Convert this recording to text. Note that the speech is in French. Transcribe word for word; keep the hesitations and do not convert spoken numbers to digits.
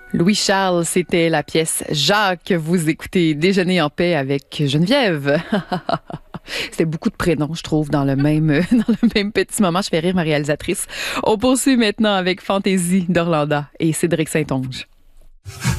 Louis Charles, c'était la pièce Jacques. Vous écoutez Déjeuner en paix avec Geneviève. C'était beaucoup de prénoms, je trouve, dans le même dans le même petit moment. Je fais rire ma réalisatrice. On poursuit maintenant avec Fantaisie d'Orlanda et Cédric Saint-Onge.